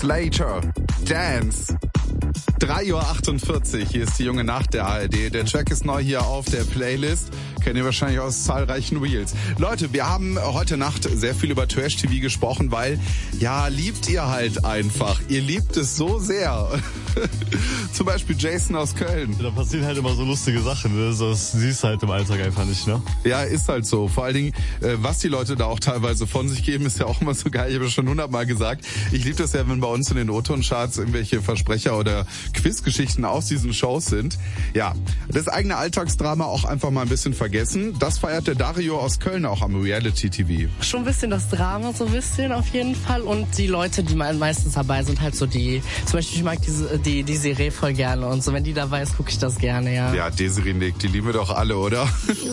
Slater, Dance. 3:48 Uhr, hier ist die junge Nacht der ARD. Der Track ist neu hier auf der Playlist. Kennt ihr wahrscheinlich aus zahlreichen Reels. Leute, wir haben heute Nacht sehr viel über Trash-TV gesprochen, weil, ja, liebt ihr halt einfach. Ihr liebt es so sehr. Zum Beispiel Jason aus Köln. Da passieren halt immer so lustige Sachen, ne? Das siehst du halt im Alltag einfach nicht, ne? Ja, ist halt so. Vor allen Dingen, was die Leute da auch teilweise von sich geben, ist ja auch immer so geil. Ich habe schon 100-mal gesagt. Ich liebe das ja, wenn bei uns in den O-Ton-Charts irgendwelche Versprecher oder Quizgeschichten aus diesen Shows sind. Ja, das eigene Alltagsdrama auch einfach mal ein bisschen vergessen. Das feiert der Dario aus Köln auch am Reality-TV. Schon ein bisschen das Drama, so ein bisschen auf jeden Fall. Und die Leute, die meistens dabei sind, halt so die, zum Beispiel ich mag die Desiree voll gerne. Und so, wenn die dabei ist, gucke ich das gerne, ja. Ja, Desiree Nick, die lieben wir doch alle, oder?